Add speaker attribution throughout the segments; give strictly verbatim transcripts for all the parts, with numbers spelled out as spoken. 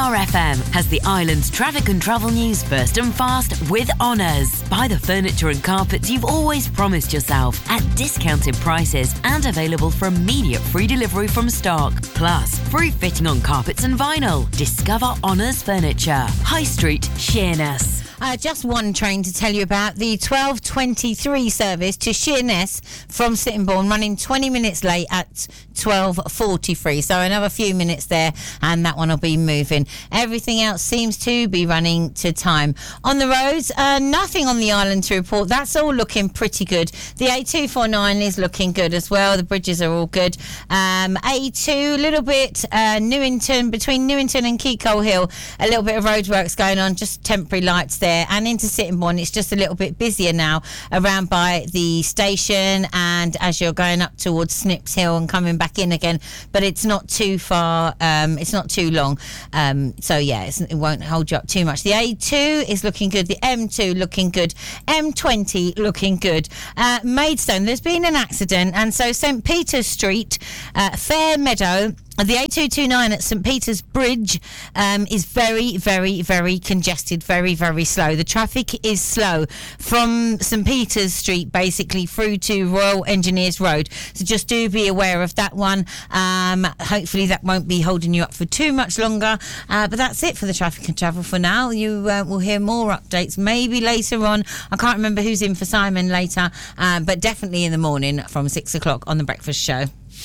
Speaker 1: R F M has the island's traffic and travel news first and fast with Honours. Buy the furniture and carpets you've always promised yourself at discounted prices and available for immediate free delivery from stock. Plus, free fitting on carpets and vinyl. Discover Honours Furniture. High Street, Sheerness.
Speaker 2: Uh, just one train to tell you about, the twelve twenty-three service to Sheerness from Sittingbourne, running twenty minutes late at twelve forty-three. So another few minutes there, and that one will be moving. Everything else seems to be running to time. On the roads, uh, nothing on the island to report. That's all looking pretty good. The A two forty-nine is looking good as well. The bridges are all good. Um, A two, a little bit, uh, Newington, between Newington and Keatcole Hill, a little bit of roadworks going on, just temporary lights there. And into Sittingbourne, it's just a little bit busier now around by the station and as you're going up towards Snips Hill and coming back in again, but it's not too far, um, it's not too long, um, so yeah, it's, it won't hold you up too much. The A two is looking good, the M two looking good, M twenty looking good. uh, Maidstone, there's been an accident, and so St Peter's Street, uh, Fair Meadow, the A two twenty-nine at St Peter's Bridge um, is very, very, very congested, very, very slow. The traffic is slow from St Peter's Street basically through to Royal Engineers Road. So just do be aware of that one. Um, hopefully that won't be holding you up for too much longer. Uh, but that's it for the traffic and travel for now. You uh, will hear more updates maybe later on. I can't remember who's in for Simon later, uh, but definitely in the morning from six o'clock on The Breakfast Show.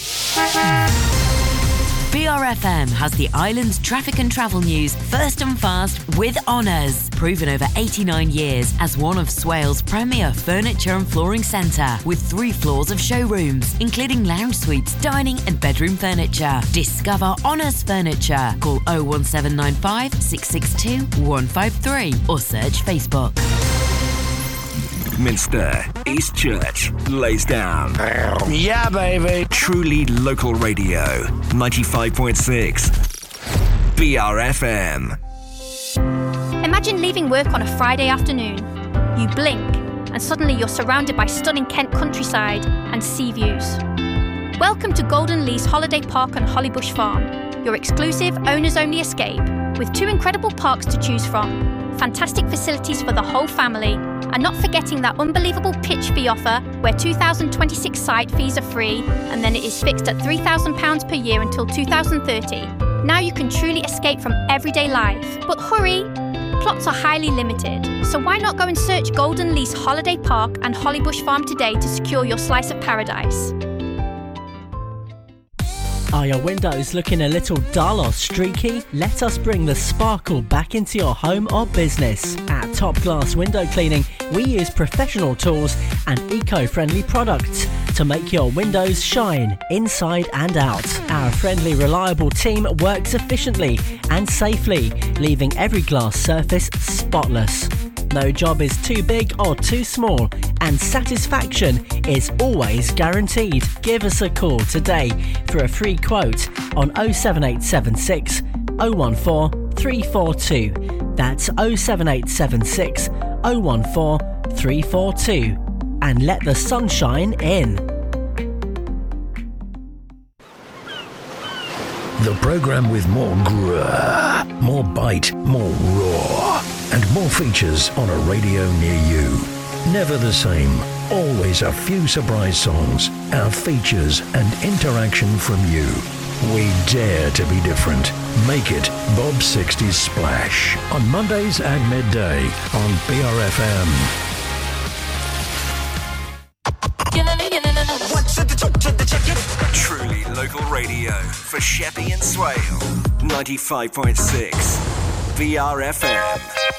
Speaker 1: B R F M has the island's traffic and travel news first and fast with Honours. Proven over eighty-nine years as one of Swales' premier furniture and flooring centre, with three floors of showrooms, including lounge suites, dining and bedroom furniture. Discover Honours Furniture. Call oh one seven nine five, six six two, one five three or search Facebook.
Speaker 3: Minster, East Church, Laysdown.
Speaker 4: Yeah, baby.
Speaker 3: Truly local radio. ninety-five point six B R F M.
Speaker 5: Imagine leaving work on a Friday afternoon. You blink, and suddenly you're surrounded by stunning Kent countryside and sea views. Welcome to Golden Lease Holiday Park on Hollybush Farm, your exclusive owners-only escape, with two incredible parks to choose from, fantastic facilities for the whole family, and not forgetting that unbelievable pitch fee offer where two thousand twenty-six site fees are free and then it is fixed at three thousand pounds per year until two thousand thirty. Now you can truly escape from everyday life. But hurry! Plots are highly limited, so why not go and search Golden Lease Holiday Park and Hollybush Farm today to secure your slice of paradise.
Speaker 6: Are your windows looking a little dull or streaky? Let us bring the sparkle back into your home or business. At Top Glass Window Cleaning, we use professional tools and eco-friendly products to make your windows shine inside and out. Our friendly, reliable team works efficiently and safely, leaving every glass surface spotless. No job is too big or too small, and satisfaction is always guaranteed. Give us a call today for a free quote on oh seven eight seven six, oh one four, three four two. That's oh seven eight seven six, oh one four, three four two. And let the sunshine in.
Speaker 7: The programme with more grrr, more bite, more roar, and more features on a radio near you. Never the same, always a few surprise songs, our features and interaction from you. We dare to be different. Make it Bob sixties Splash on Mondays at midday on B R F M.
Speaker 3: Truly local radio for Sheppey and Swale. ninety-five point six B R F M.